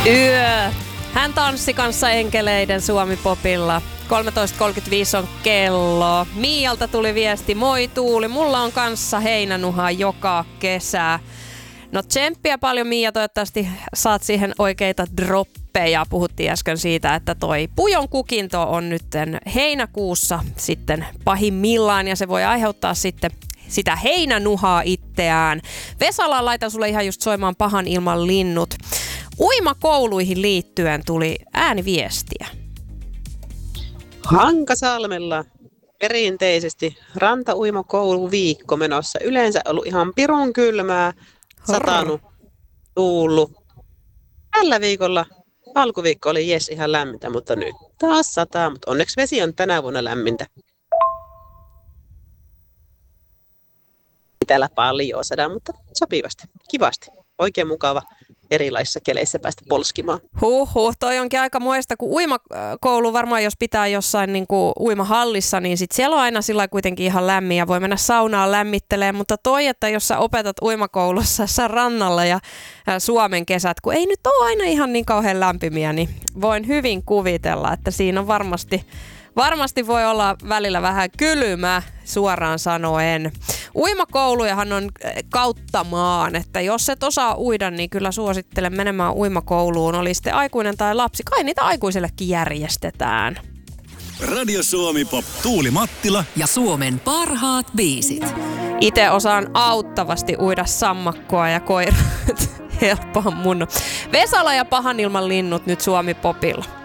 Yö. Hän tanssi kanssa enkeleiden Suomi-popilla. 13.35 on kello. Miialta tuli viesti, moi Tuuli, mulla on kanssa heinänuhaa joka kesä. No tsemppiä paljon Miia, toivottavasti saat siihen oikeita droppeja. Puhuttiin äsken siitä, että toi pujon kukinto on nyt heinäkuussa sitten pahimmillaan ja se voi aiheuttaa sitten sitä heinänuhaa itseään. Vesala, laitan sulle ihan just soimaan Pahan ilman linnut. Uimakouluihin liittyen tuli ääniviestiä. Hankasalmella perinteisesti rantauimakouluviikko menossa. Yleensä ollut ihan pirun kylmää, satanut, tuullut. Tällä viikolla alkuviikko oli ihan lämmintä, mutta nyt taas sataa. Mutta onneksi vesi on tänä vuonna lämmintä. Täällä paljon sadaa, mutta sopivasti, kivasti. Oikein mukava erilaisissa keleissä päästä polskimaan. Toi onkin aika muista, kun uimakoulu varmaan jos pitää jossain niin kuin uimahallissa, niin sit siellä on aina sillä kuitenkin ihan lämmin ja voi mennä saunaan lämmittelemään, mutta toi, että jos sä opetat uimakoulussa sä rannalla ja Suomen kesät, kun ei nyt ole aina ihan niin kauhean lämpimiä, niin voin hyvin kuvitella, että siinä on varmasti voi olla välillä vähän kylmä, suoraan sanoen. Uimakoulujahan on kautta maan, että jos et osaa uida, niin kyllä suosittelen menemään uimakouluun. Oli sitten aikuinen tai lapsi, kai niitä aikuisellekin järjestetään. Radio Suomi Pop, Tuuli Mattila ja Suomen parhaat biisit. Itse osaan auttavasti uida sammakkoa ja koirat. Helppoa mun. Vesala ja Pahan ilman linnut nyt Suomi Popilla.